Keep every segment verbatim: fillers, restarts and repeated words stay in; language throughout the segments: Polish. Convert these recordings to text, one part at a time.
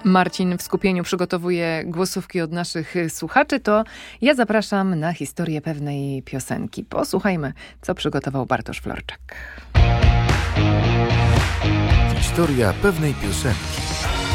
Marcin w skupieniu przygotowuje głosówki od naszych słuchaczy, to ja zapraszam na historię pewnej piosenki. Posłuchajmy, co przygotował Bartosz Florczak. Historia pewnej piosenki.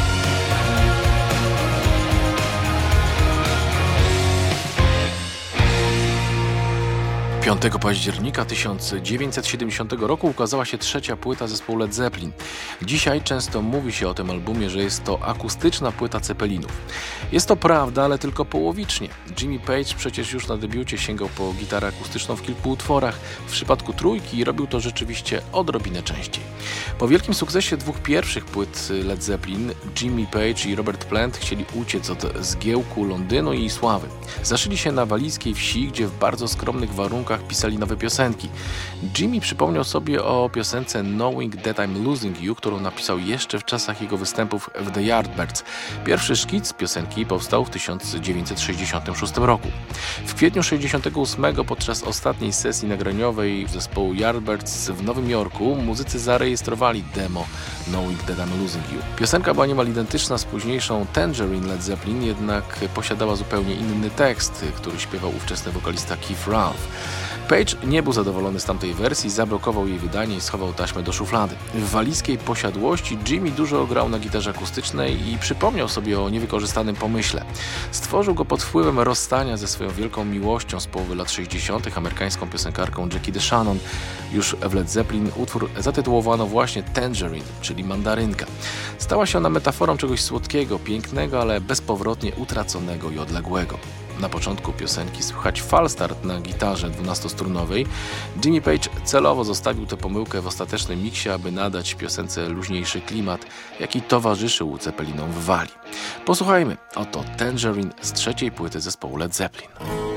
piątego października tysiąc dziewięćset siedemdziesiątego roku ukazała się trzecia płyta zespołu Led Zeppelin. Dzisiaj często mówi się o tym albumie, że jest to akustyczna płyta Zeppelinów. Jest to prawda, ale tylko połowicznie. Jimmy Page przecież już na debiucie sięgał po gitarę akustyczną w kilku utworach. W przypadku trójki robił to rzeczywiście odrobinę częściej. Po wielkim sukcesie dwóch pierwszych płyt Led Zeppelin, Jimmy Page i Robert Plant chcieli uciec od zgiełku Londynu i sławy. Zaszyli się na walijskiej wsi, gdzie w bardzo skromnych warunkach pisali nowe piosenki. Jimmy przypomniał sobie o piosence Knowing That I'm Losing You, którą napisał jeszcze w czasach jego występów w The Yardbirds. Pierwszy szkic piosenki powstał w tysiąc dziewięćset sześćdziesiątym szóstym roku. W kwietniu sześćdziesiątego ósmego podczas ostatniej sesji nagraniowej zespołu Yardbirds w Nowym Jorku muzycy zarejestrowali demo Knowing That I'm Losing You. Piosenka była niemal identyczna z późniejszą Tangerine Led Zeppelin, jednak posiadała zupełnie inny tekst, który śpiewał ówczesny wokalista Keith Ralph. Page nie był zadowolony z tamtej wersji, zablokował jej wydanie i schował taśmę do szuflady. W walijskiej posiadłości Jimmy dużo grał na gitarze akustycznej i przypomniał sobie o niewykorzystanym pomyśle. Stworzył go pod wpływem rozstania ze swoją wielką miłością z połowy lat sześćdziesiątych, amerykańską piosenkarką Jackie DeShannon. Już w Led Zeppelin utwór zatytułowano właśnie Tangerine, czyli mandarynka. Stała się ona metaforą czegoś słodkiego, pięknego, ale bezpowrotnie utraconego i odległego. Na początku piosenki słychać falstart na gitarze dwunastostrunowej. Jimmy Page celowo zostawił tę pomyłkę w ostatecznym miksie, aby nadać piosence luźniejszy klimat, jaki towarzyszył Zeppelinom w Walii. Posłuchajmy, oto Tangerine z trzeciej płyty zespołu Led Zeppelin.